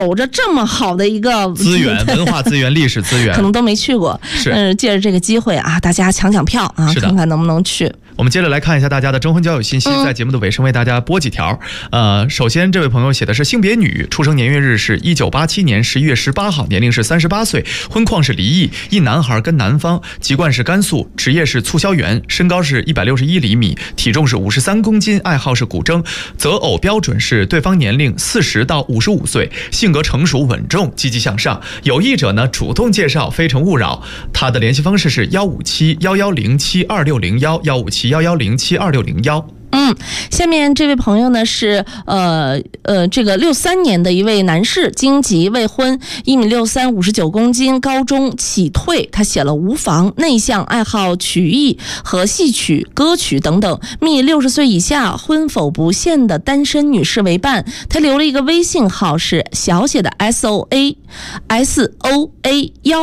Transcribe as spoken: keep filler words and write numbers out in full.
有着这么好的一个资源、文化资源、历史资源， 可能都没去过。 是， 嗯，借着这个机会啊，大家抢抢票啊，看看能不能去。 我们接着来看一下大家的征婚交友信息，在节目的尾声为大家播几条。呃，首先这位朋友写的是性别女，出生年月日是一九八七年十一月十八号，年龄是三十八岁，婚况是离异，一男孩跟男方，籍贯是甘肃，职业是促销员，身高是一百六十一厘米，体重是五十三公斤，爱好是古筝，择偶标准是对方年龄四十到五十五岁，性格成熟稳重，积极向上，有意者呢主动介绍，非诚勿扰。他的联系方式是幺五七幺幺零七二六零幺幺五七幺幺零七二六零幺。 嗯，下面这位朋友呢是呃呃这个六三年的一位男士，经籍未婚，一米六三，五十九公斤，高中起退。他写了无妨，内向，爱好曲艺和戏曲、歌曲等等，觅六十岁以下，婚否不限的单身女士为伴。他留了一个微信号是小写的 S O A S O A 幺。